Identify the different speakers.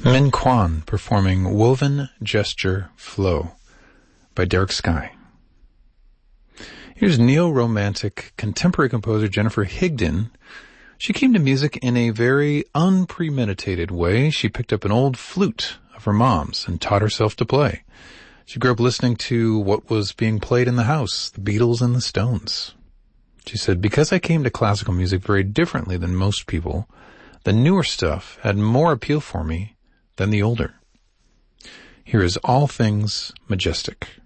Speaker 1: Min Kwan performing Woven Gesture Flow by Derek Sky. Here's neo-romantic contemporary composer Jennifer Higdon. She came to music in a very unpremeditated way. She picked up an old flute of her mom's and taught herself to play. She grew up listening to what was being played in the house, the Beatles and the Stones. She said, because I came to classical music very differently than most people, the newer stuff had more appeal for me than the older. Here is All Things Majestic.